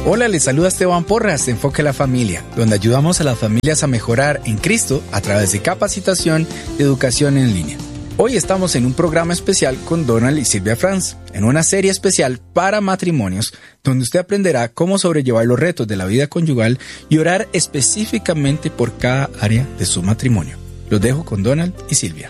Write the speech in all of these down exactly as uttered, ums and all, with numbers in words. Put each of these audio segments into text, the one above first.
Hola, les saluda Esteban Porras de Enfoque a la Familia, donde ayudamos a las familias a mejorar en Cristo a través de capacitación y educación en línea. Hoy estamos en un programa especial con Donald y Silvia Franz, en una serie especial para matrimonios, donde usted aprenderá cómo sobrellevar los retos de la vida conyugal y orar específicamente por cada área de su matrimonio. Los dejo con Donald y Silvia.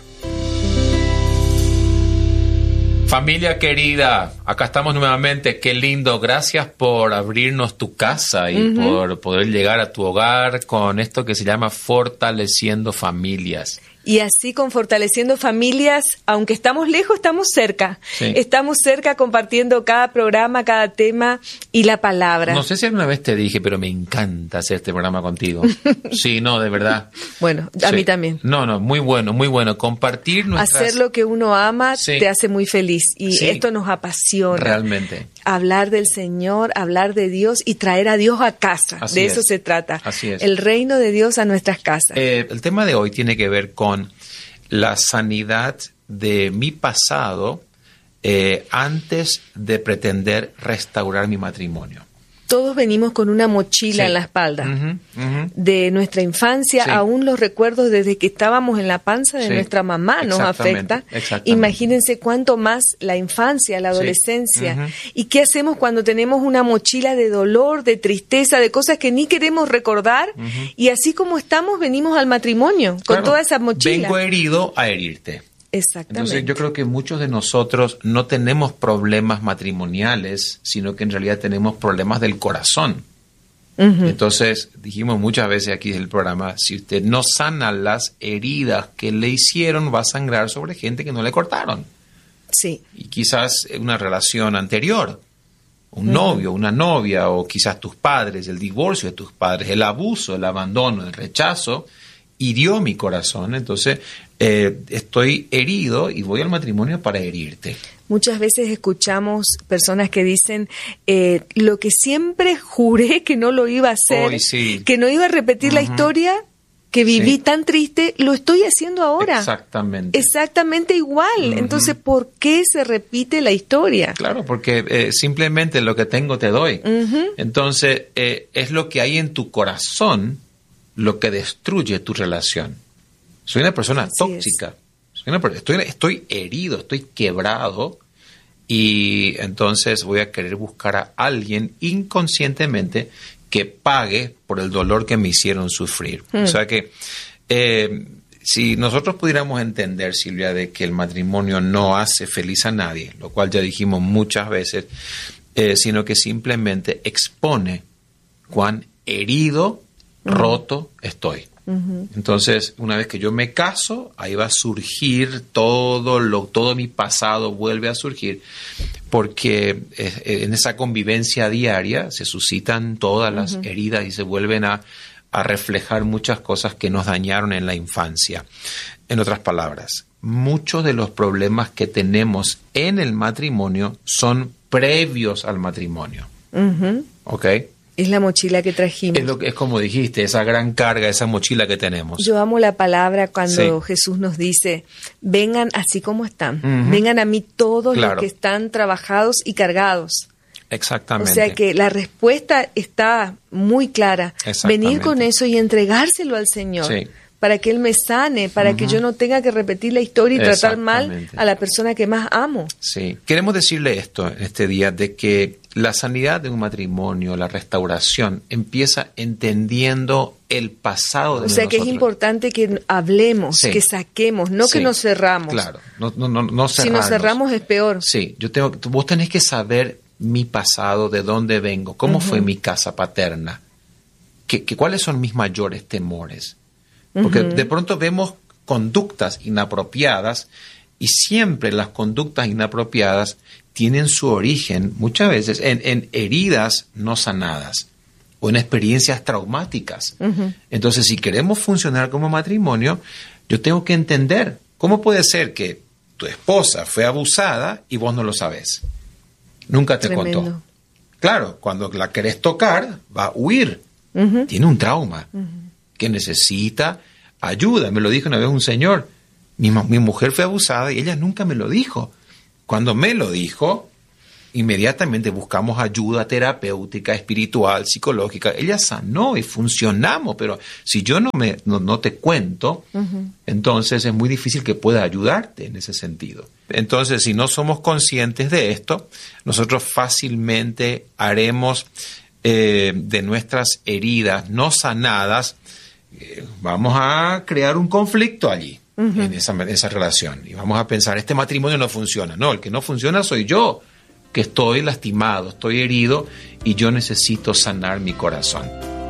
Familia querida, acá estamos nuevamente. Qué lindo. Gracias por abrirnos tu casa y uh-huh. por poder llegar a tu hogar con esto que se llama Fortaleciendo Familias. Y así con Fortaleciendo Familias, aunque estamos lejos, estamos cerca. Sí. Estamos cerca compartiendo cada programa, cada tema y la palabra. No sé si alguna vez te dije, pero me encanta hacer este programa contigo. Sí, no, de verdad. Bueno, a sí. mí también. No, no, muy bueno, muy bueno. Compartir nuestras... Hacer lo que uno ama sí. te hace muy feliz y sí. esto nos apasiona. Realmente. Hablar del Señor, hablar de Dios y traer a Dios a casa. Así de es. eso se trata. Así es. El reino de Dios a nuestras casas. Eh, el tema de hoy tiene que ver con la sanidad de mi pasado eh, antes de pretender restaurar mi matrimonio. Todos venimos con una mochila sí. en la espalda uh-huh, uh-huh. de nuestra infancia, sí. aún los recuerdos desde que estábamos en la panza de sí. nuestra mamá nos afecta. Imagínense cuánto más la infancia, la adolescencia. Sí. Uh-huh. ¿Y qué hacemos cuando tenemos una mochila de dolor, de tristeza, de cosas que ni queremos recordar? Uh-huh. Y así como estamos, venimos al matrimonio con claro, toda esa mochila. Vengo herido a herirte. Exactamente. Entonces yo creo que muchos de nosotros no tenemos problemas matrimoniales, sino que en realidad tenemos problemas del corazón. Uh-huh. Entonces dijimos muchas veces aquí en el programa, si usted no sana las heridas que le hicieron, va a sangrar sobre gente que no le cortaron. Sí. Y quizás una relación anterior, un uh-huh. novio, una novia, o quizás tus padres, el divorcio de tus padres, el abuso, el abandono, el rechazo, hirió mi corazón. Entonces eh, estoy herido y voy al matrimonio para herirte. Muchas veces escuchamos personas que dicen eh, lo que siempre juré que no lo iba a hacer, Hoy, sí. que no iba a repetir uh-huh. la historia que viví sí. tan triste, lo estoy haciendo ahora. Exactamente. Exactamente igual. Uh-huh. Entonces, ¿por qué se repite la historia? Claro, porque eh, simplemente lo que tengo te doy. Uh-huh. Entonces, eh, es lo que hay en tu corazón lo que destruye tu relación. Soy una persona Así tóxica. Soy una, estoy, estoy herido, estoy quebrado y entonces voy a querer buscar a alguien inconscientemente que pague por el dolor que me hicieron sufrir. Hmm. O sea que eh, si nosotros pudiéramos entender, Silvia, de que el matrimonio no hace feliz a nadie, lo cual ya dijimos muchas veces, eh, sino que simplemente expone cuán herido roto estoy. Uh-huh. Entonces, una vez que yo me caso, ahí va a surgir todo lo, todo mi pasado vuelve a surgir, porque eh, en esa convivencia diaria se suscitan todas las uh-huh. heridas y se vuelven a, a reflejar muchas cosas que nos dañaron en la infancia. En otras palabras, muchos de los problemas que tenemos en el matrimonio son previos al matrimonio. Uh-huh. ¿Ok? Es la mochila que trajimos. Es, lo que, es como dijiste, esa gran carga, esa mochila que tenemos. Yo amo la palabra cuando sí. Jesús nos dice, vengan así como están, uh-huh. vengan a mí todos claro. los que están trabajados y cargados. Exactamente. O sea que la respuesta está muy clara. Venir con eso y entregárselo al Señor. Sí. Para que Él me sane, para uh-huh. que yo no tenga que repetir la historia y tratar mal a la persona que más amo. Sí, queremos decirle esto en este día, de que la sanidad de un matrimonio, la restauración, empieza entendiendo el pasado de nosotros. O sea que es importante que hablemos, sí. que saquemos, no sí. que nos cerramos. Claro, no, no, no, no cerrarnos. Si nos cerramos es peor. Sí, yo tengo, vos tenés que saber mi pasado, de dónde vengo, cómo uh-huh. fue mi casa paterna, que, que, cuáles son mis mayores temores. Porque uh-huh. de pronto vemos conductas inapropiadas y siempre las conductas inapropiadas tienen su origen muchas veces en, en heridas no sanadas o en experiencias traumáticas. Uh-huh. Entonces, si queremos funcionar como matrimonio, yo tengo que entender cómo puede ser que tu esposa fue abusada y vos no lo sabés. Nunca te Tremendo. contó. Claro, cuando la querés tocar, va a huir. Uh-huh. Tiene un trauma. Uh-huh. Que necesita ayuda. Me lo dijo una vez un señor, mi, mi mujer fue abusada y ella nunca me lo dijo. Cuando me lo dijo, inmediatamente buscamos ayuda terapéutica, espiritual, psicológica. Ella sanó y funcionamos, pero si yo no, me, no, no te cuento, uh-huh. entonces es muy difícil que pueda ayudarte en ese sentido. Entonces, si no somos conscientes de esto, nosotros fácilmente haremos eh, de nuestras heridas no sanadas, eh, vamos a crear un conflicto allí. Uh-huh. En esa, en esa relación. Y vamos a pensar, este matrimonio no funciona. No, el que no funciona soy yo, que estoy lastimado, estoy herido y yo necesito sanar mi corazón.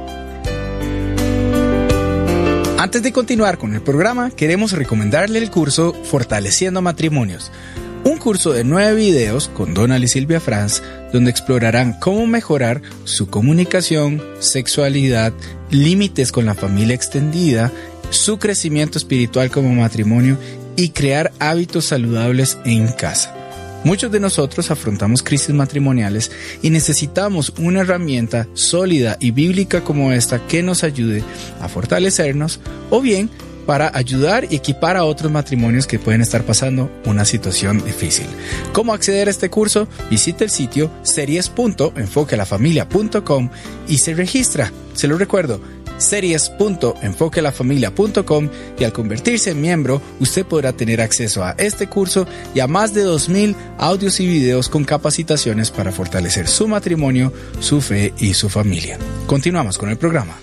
Antes de continuar con el programa, queremos recomendarle el curso Fortaleciendo Matrimonios. Un curso de nueve videos con Donald y Silvia Franz, donde explorarán cómo mejorar su comunicación, sexualidad, límites con la familia extendida, su crecimiento espiritual como matrimonio y crear hábitos saludables en casa. Muchos de nosotros afrontamos crisis matrimoniales y necesitamos una herramienta sólida y bíblica como esta que nos ayude a fortalecernos o bien para ayudar y equipar a otros matrimonios que pueden estar pasando una situación difícil. ¿Cómo acceder a este curso? Visite el sitio series punto enfoque a la familia punto com y se registra. Se lo recuerdo, series punto enfoque a la familia punto com, y al convertirse en miembro, usted podrá tener acceso a este curso y a más de dos mil audios y videos con capacitaciones para fortalecer su matrimonio, su fe y su familia. Continuamos con el programa.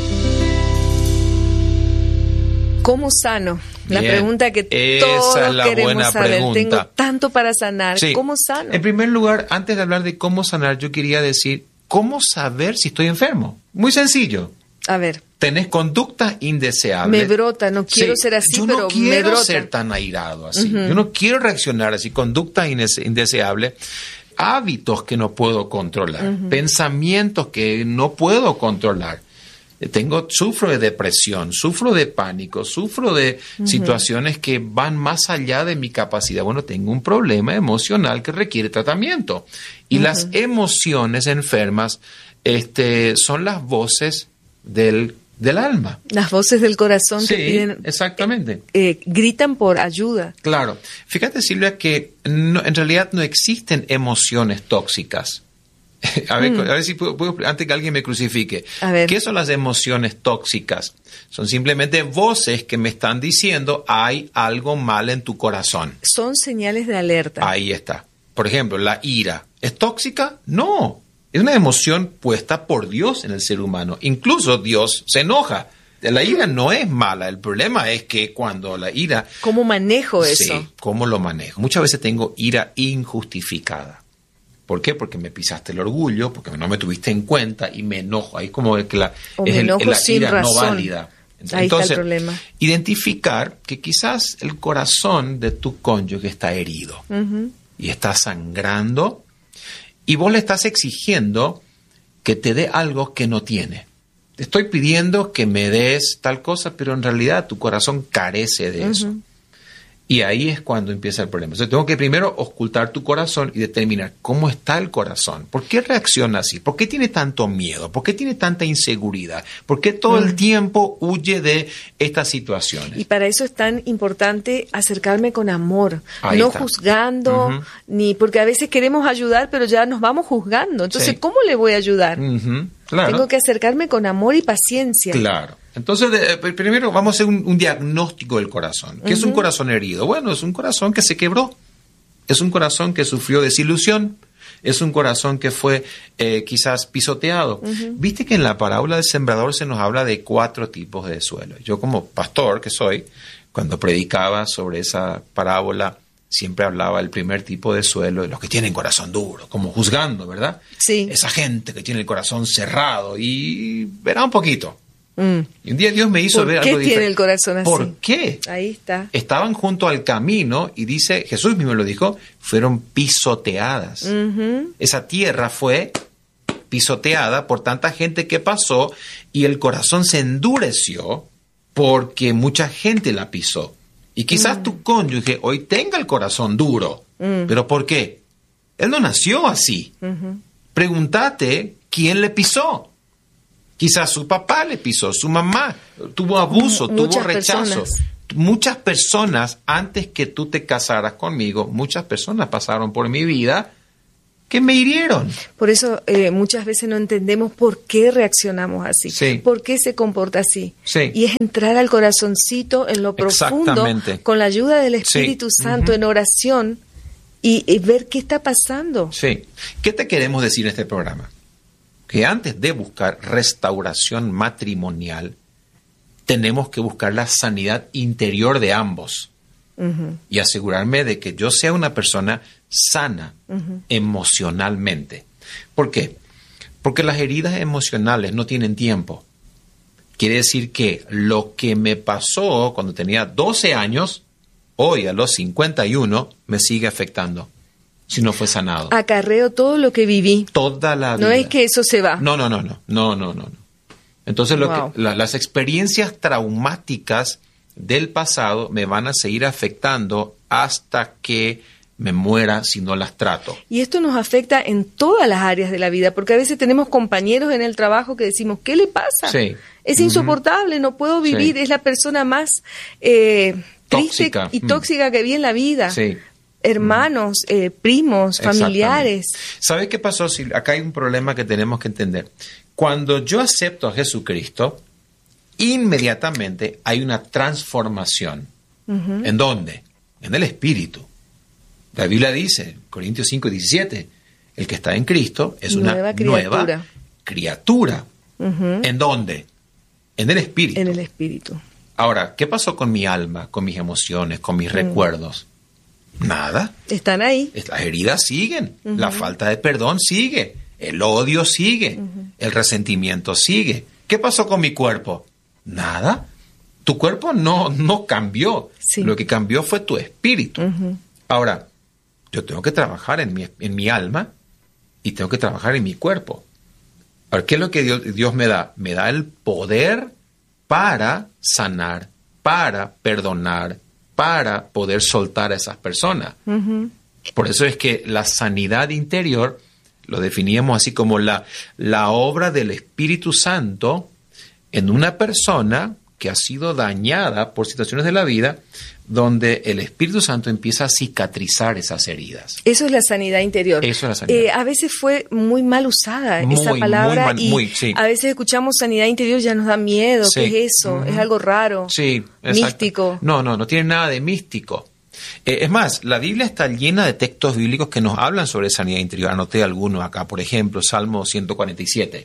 ¿Cómo sano? La Bien, pregunta que todos esa es la queremos buena saber. pregunta. Tengo tanto para sanar. Sí. ¿Cómo sano? En primer lugar, antes de hablar de cómo sanar, yo quería decir, ¿cómo saber si estoy enfermo? Muy sencillo. A ver. Tenés conductas indeseables. Me brota, no quiero sí, ser así, yo pero no me quiero brota. ser tan airado así. Uh-huh. Yo no quiero reaccionar así. Conductas indeseables. Hábitos que no puedo controlar. Uh-huh. Pensamientos que no puedo controlar. Tengo, sufro de depresión, sufro de pánico, sufro de uh-huh. situaciones que van más allá de mi capacidad. Bueno, tengo un problema emocional que requiere tratamiento. Y uh-huh. las emociones enfermas este, son las voces del, del alma. Las voces del corazón sí, que piden, exactamente. Eh, eh, gritan por ayuda. Claro. Fíjate, Silvia, que no, en realidad no existen emociones tóxicas. A ver, mm. a ver si puedo, puedo, antes que alguien me crucifique. A ver. ¿Qué son las emociones tóxicas? Son simplemente voces que me están diciendo hay algo mal en tu corazón. Son señales de alerta. Ahí está. Por ejemplo, la ira. ¿Es tóxica? No. Es una emoción puesta por Dios en el ser humano. Incluso Dios se enoja. La ira no es mala. El problema es que cuando la ira... ¿Cómo manejo eso? Sí, ¿cómo lo manejo? Muchas veces tengo ira injustificada. ¿Por qué? Porque me pisaste el orgullo, porque no me tuviste en cuenta y me enojo. Ahí como que la, es el, la ira razón. no válida. Entonces, Ahí está el problema. Identificar que quizás el corazón de tu cónyuge está herido uh-huh. y está sangrando y vos le estás exigiendo que te dé algo que no tiene. Te estoy pidiendo que me des tal cosa, pero en realidad tu corazón carece de uh-huh. eso. Y ahí es cuando empieza el problema. Entonces tengo que primero ocultar tu corazón y determinar cómo está el corazón. ¿Por qué reacciona así? ¿Por qué tiene tanto miedo? ¿Por qué tiene tanta inseguridad? ¿Por qué todo mm. el tiempo huye de estas situaciones? Y para eso es tan importante acercarme con amor, ahí no está. juzgando, uh-huh. ni porque a veces queremos ayudar, pero ya nos vamos juzgando. Entonces, sí. ¿cómo le voy a ayudar? Uh-huh. Claro. Tengo que acercarme con amor y paciencia. Claro. Entonces, de, primero vamos a hacer un, un diagnóstico del corazón. ¿Qué uh-huh. es un corazón herido? Bueno, es un corazón que se quebró. Es un corazón que sufrió desilusión. Es un corazón que fue eh, quizás pisoteado. Uh-huh. Viste que en la parábola del sembrador se nos habla de cuatro tipos de suelo. Yo como pastor que soy, cuando predicaba sobre esa parábola, siempre hablaba del primer tipo de suelo, de los que tienen corazón duro, como juzgando, ¿verdad? Sí. Esa gente que tiene el corazón cerrado y verá un poquito. Mm. Y un día Dios me hizo ver algo diferente. ¿Por qué tiene el corazón así? ¿Por qué? Ahí está. Estaban junto al camino y dice, Jesús mismo lo dijo, fueron pisoteadas. Uh-huh. Esa tierra fue pisoteada por tanta gente que pasó y el corazón se endureció porque mucha gente la pisó. Y quizás mm. tu cónyuge hoy tenga el corazón duro. Mm. ¿Pero por qué? Él no nació así. Uh-huh. Pregúntate quién le pisó. Quizás su papá le pisó, su mamá tuvo abuso, M- tuvo rechazo. Personas. Muchas personas, antes que tú te casaras conmigo, muchas personas pasaron por mi vida que me hirieron. Por eso eh, muchas veces no entendemos por qué reaccionamos así, sí. por qué se comporta así. Sí. Y es entrar al corazoncito en lo profundo, con la ayuda del Espíritu sí. Santo, uh-huh. en oración, y, y ver qué está pasando. Sí. ¿Qué te queremos decir en este programa? Que antes de buscar restauración matrimonial, tenemos que buscar la sanidad interior de ambos. Uh-huh. Y asegurarme de que yo sea una persona sana uh-huh. emocionalmente. ¿Por qué? Porque las heridas emocionales no tienen tiempo. Quiere decir que lo que me pasó cuando tenía doce años, hoy a los cincuenta y uno, me sigue afectando. Si no fue sanado. Acarreo todo lo que viví. Toda la vida. No es que eso se va. No, no, no, no, no, no, no. Entonces lo wow. que, la, las experiencias traumáticas del pasado me van a seguir afectando hasta que me muera si no las trato. Y esto nos afecta en todas las áreas de la vida, porque a veces tenemos compañeros en el trabajo que decimos, ¿qué le pasa? Sí. Es uh-huh. insoportable, no puedo vivir, sí. es la persona más eh, triste tóxica. y tóxica mm. que vi en la vida. Sí. Hermanos, eh, primos, familiares. ¿Sabes qué pasó? Si acá hay un problema que tenemos que entender. Cuando yo acepto a Jesucristo, inmediatamente hay una transformación. Uh-huh. ¿En dónde? En el espíritu. La Biblia dice, Corintios cinco, diecisiete, el que está en Cristo es una nueva criatura. Nueva criatura. Uh-huh. ¿En dónde? En el espíritu. En el espíritu. Ahora, ¿qué pasó con mi alma, con mis emociones, con mis uh-huh. recuerdos? Nada. Están ahí. Las heridas siguen, uh-huh. la falta de perdón sigue, el odio sigue, uh-huh. el resentimiento sigue. ¿Qué pasó con mi cuerpo? Nada. Tu cuerpo no, no cambió. Sí. Lo que cambió fue tu espíritu. Uh-huh. Ahora, yo tengo que trabajar en mi, en mi alma y tengo que trabajar en mi cuerpo. Ahora, ¿qué es lo que Dios, Dios me da? Me da el poder para sanar, para perdonar, para poder soltar a esas personas. Uh-huh. Por eso es que la sanidad interior lo definíamos así como la, la obra del Espíritu Santo en una persona que ha sido dañada por situaciones de la vida, donde el Espíritu Santo empieza a cicatrizar esas heridas. Eso es la sanidad interior. Eso es la sanidad. Eh, a veces fue muy mal usada muy, esa palabra muy mal, y muy, sí. a veces escuchamos sanidad interior y ya nos da miedo. Sí. ¿Qué es eso? Uh-huh. Es algo raro, sí, místico. No, no, no tiene nada de místico. Eh, es más, la Biblia está llena de textos bíblicos que nos hablan sobre sanidad interior. Anoté algunos acá, por ejemplo, Salmo ciento cuarenta y siete.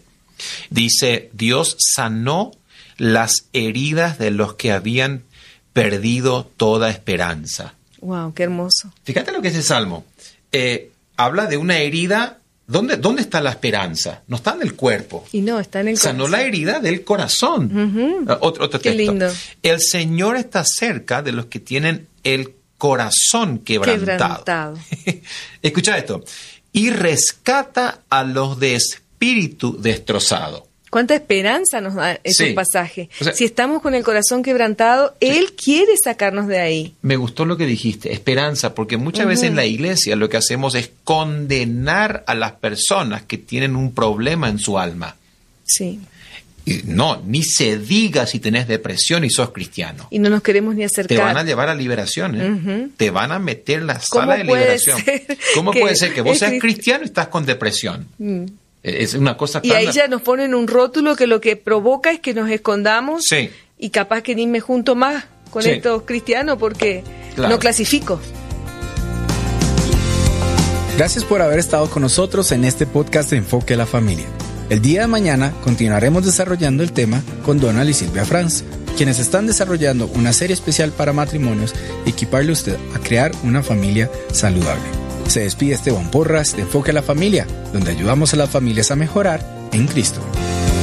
Dice, Dios sanó las heridas de los que habían perdido toda esperanza. Wow, qué hermoso. Fíjate lo que es el Salmo. Eh, habla de una herida. ¿Dónde, ¿Dónde está la esperanza? No está en el cuerpo. Y no, está en el corazón. Sanó la herida del corazón. Uh-huh. Uh, otro, otro qué texto. Lindo. El Señor está cerca de los que tienen el corazón quebrantado. quebrantado. Escucha esto. Y rescata a los de espíritu destrozado. ¿Cuánta esperanza nos da ese sí. pasaje? O sea, si estamos con el corazón quebrantado, sí. Él quiere sacarnos de ahí. Me gustó lo que dijiste, esperanza, porque muchas uh-huh. veces en la iglesia lo que hacemos es condenar a las personas que tienen un problema en su alma. Sí. Y no, ni se diga si tenés depresión y sos cristiano. Y no nos queremos ni acercar. Te van a llevar a liberación, ¿eh? Uh-huh. Te van a meter en la sala de liberación. ¿Cómo puede ser que vos seas cristiano y estás con depresión? Mm. Es una cosa tan... Y ahí ya nos ponen un rótulo que lo que provoca es que nos escondamos sí. y capaz que ni me junto más con sí. estos cristianos porque claro. no clasifico. Gracias por haber estado con nosotros en este podcast de Enfoque a la Familia. El día de mañana continuaremos desarrollando el tema con Donald y Silvia Franz, quienes están desarrollando una serie especial para matrimonios y equiparle a usted a crear una familia saludable. Se despide Esteban Porras de Enfoque a la Familia, donde ayudamos a las familias a mejorar en Cristo.